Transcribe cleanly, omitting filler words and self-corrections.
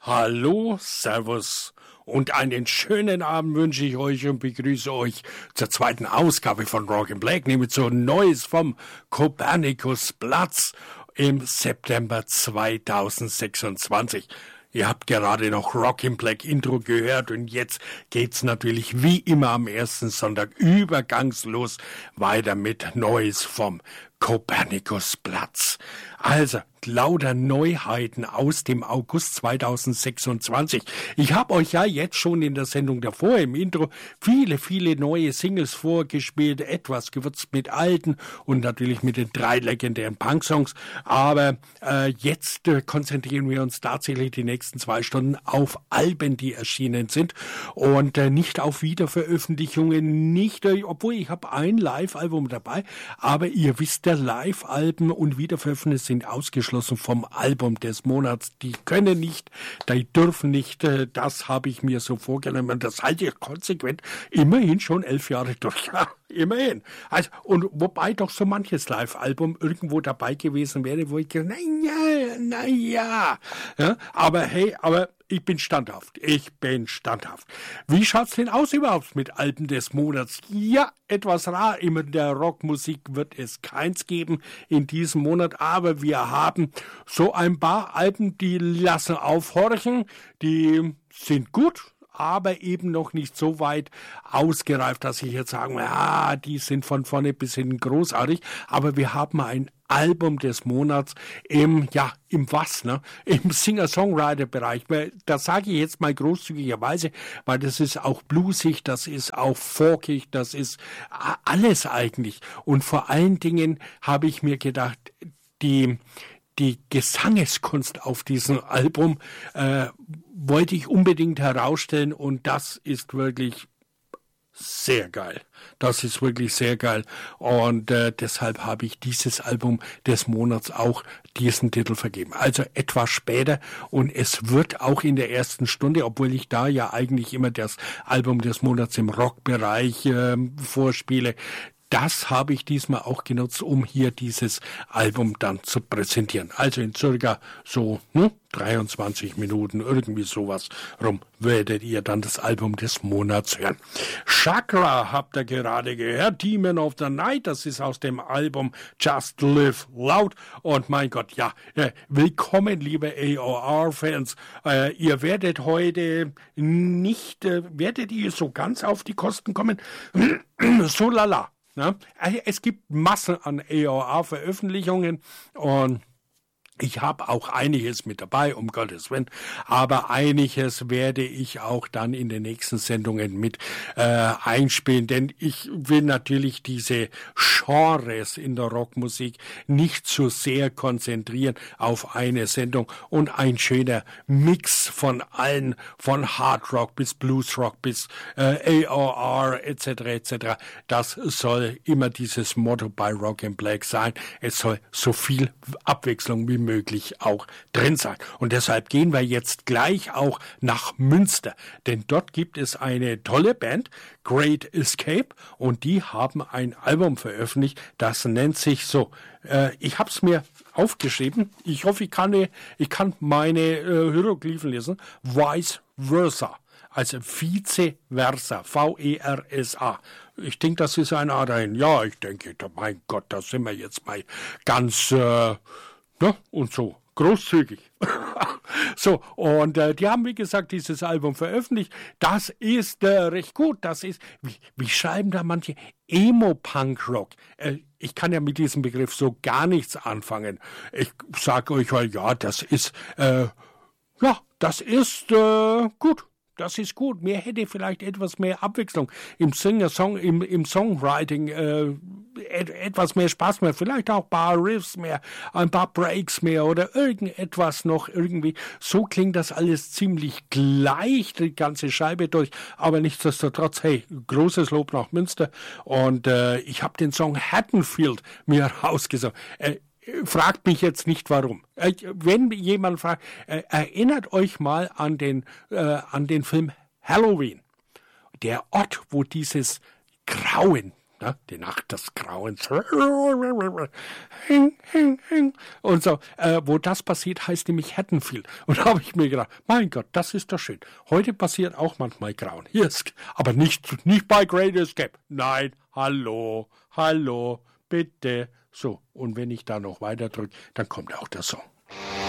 Hallo, Servus und einen schönen Abend wünsche ich euch und begrüße euch zur zweiten Ausgabe von Rock in Black, nämlich so Neues vom Kopernikusplatz im September 2026. Ihr habt gerade noch Rock in Black Intro gehört und jetzt geht's natürlich wie immer am ersten Sonntag übergangslos weiter mit Neues vom Kopernikusplatz. Also, lauter Neuheiten aus dem August 2026. Ich habe euch ja jetzt schon in der Sendung davor im Intro viele neue Singles vorgespielt, etwas gewürzt mit alten und natürlich mit den 3 legendären Punk-Songs. Aber jetzt konzentrieren wir uns tatsächlich die nächsten 2 Stunden auf Alben, die erschienen sind und nicht auf Wiederveröffentlichungen, nicht, obwohl ich habe ein Live-Album dabei, aber ihr wisst, der Live-Alben und Wiederveröffentlichungen sind ausgeschlossen vom Album des Monats. Die können nicht, die dürfen nicht, das habe ich mir so vorgenommen und das halte ich konsequent immerhin schon 11 Jahre durch. Ja, immerhin. Also, und wobei doch so manches Live-Album irgendwo dabei gewesen wäre, wo ich gesagt, naja. Ja, aber hey, ich bin standhaft. Wie schaut's denn aus überhaupt mit Alben des Monats? Ja, etwas rar. In der Rockmusik wird es keins geben in diesem Monat, aber wir haben so ein paar Alben, die lassen aufhorchen, die sind gut, aber eben noch nicht so weit ausgereift, dass ich jetzt sagen, ja, die sind von vorne bis hinten großartig, aber wir haben ein Album des Monats im Singer-Songwriter-Bereich. Das sage ich jetzt mal großzügigerweise, weil das ist auch bluesig, das ist auch folkig, das ist alles eigentlich. Und vor allen Dingen habe ich mir gedacht, die Gesangeskunst auf diesem Album wollte ich unbedingt herausstellen und das ist wirklich sehr geil. Das ist wirklich sehr geil und deshalb habe ich dieses Album des Monats auch diesen Titel vergeben. Also etwas später und es wird auch in der ersten Stunde, obwohl ich da ja eigentlich immer das Album des Monats im Rockbereich vorspiele, das habe ich diesmal auch genutzt, um hier dieses Album dann zu präsentieren. Also in circa so 23 Minuten, irgendwie sowas rum, werdet ihr dann das Album des Monats hören. Chakra habt ihr gerade gehört, Demon of the Night, das ist aus dem Album Just Live Loud. Und mein Gott, ja, willkommen, liebe AOR-Fans. Ihr werdet heute nicht, werdet ihr so ganz auf die Kosten kommen? So lala. Ja, es gibt Massen an AOR-Veröffentlichungen und ich habe auch einiges mit dabei, um Gottes Willen, aber einiges werde ich auch dann in den nächsten Sendungen mit einspielen, denn ich will natürlich diese Genres in der Rockmusik nicht so sehr konzentrieren auf eine Sendung und ein schöner Mix von allen, von Hard Rock bis Blues Rock bis AOR etc. Das soll immer dieses Motto bei Rock and Black sein. Es soll so viel Abwechslung wie möglich auch drin sein. Und deshalb gehen wir jetzt gleich auch nach Münster, denn dort gibt es eine tolle Band, Great Escape, und die haben ein Album veröffentlicht, das nennt sich so, ich habe es mir aufgeschrieben, ich hoffe, ich kann meine Hieroglyphen lesen, Vice Versa. Also vice versa, V-E-R-S-A. Ich denke, das ist ein Adain. Ja, ich denke, mein Gott, da sind wir jetzt mal ganz und so großzügig. So, und die haben, wie gesagt, dieses Album veröffentlicht. Das ist recht gut. Das ist, wie schreiben da manche? Emo-Punk-Rock. Ich kann ja mit diesem Begriff so gar nichts anfangen. Ich sage euch, ja, das ist gut. Das ist gut. Mir hätte vielleicht etwas mehr Abwechslung im im Songwriting, etwas mehr Spaß mehr, vielleicht auch ein paar Riffs mehr, ein paar Breaks mehr oder irgendetwas noch irgendwie. So klingt das alles ziemlich gleich, die ganze Scheibe durch, aber nichtsdestotrotz, hey, großes Lob nach Münster und ich habe den Song Haddonfield mir rausgesucht. Fragt mich jetzt nicht warum. Wenn jemand fragt, erinnert euch mal an den Film Halloween. Der Ort, wo dieses Grauen ne? Die Nacht des Grauens. Und so, wo das passiert, heißt nämlich Haddonfield. Und da habe ich mir gedacht, mein Gott, das ist doch schön. Heute passiert auch manchmal Grauen. Hier ist, aber nicht bei Great Escape. Nein, hallo, bitte. So, und wenn ich da noch weiter drücke, dann kommt auch der Song.